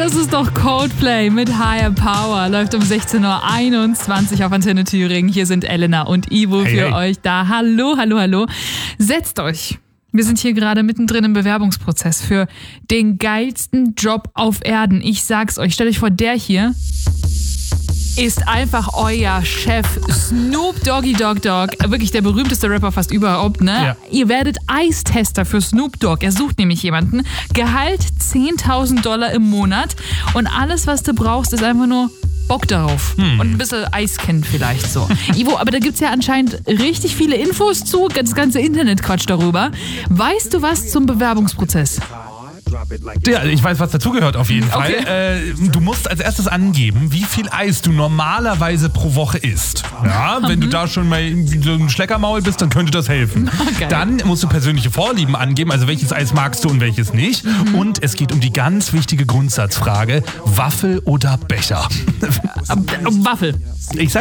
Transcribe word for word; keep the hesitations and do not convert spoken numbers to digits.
das ist doch Coldplay mit Higher Power. Läuft um sechzehn Uhr einundzwanzig auf Antenne Thüringen. Hier sind Elena und Ivo hey, für hey. euch da. Hallo, hallo, hallo. Setzt euch. Wir sind hier gerade mittendrin im Bewerbungsprozess für den geilsten Job auf Erden. Ich sag's euch, stellt euch vor, der hier ist einfach euer Chef, Snoop Doggy Dogg Dogg. Wirklich der berühmteste Rapper fast überhaupt, ne? Ja. Ihr werdet Eistester für Snoop Dogg. Er sucht nämlich jemanden. Gehalt zehntausend Dollar im Monat. Und alles, was du brauchst, ist einfach nur Bock darauf. Hm. Und ein bisschen Eis kennen vielleicht so. Ivo, aber da gibt's ja anscheinend richtig viele Infos zu. Das ganze Internet quatscht darüber. Weißt du was zum Bewerbungsprozess? Ja, ich weiß, was dazugehört auf jeden Fall. Okay. Äh, du musst als erstes angeben, wie viel Eis du normalerweise pro Woche isst. Ja, wenn du da schon mal so ein Schleckermaul bist, dann könnte das helfen. Okay. Dann musst du persönliche Vorlieben angeben, also welches Eis magst du und welches nicht. Mhm. Und es geht um die ganz wichtige Grundsatzfrage, Waffel oder Becher? Waffel. Ich sag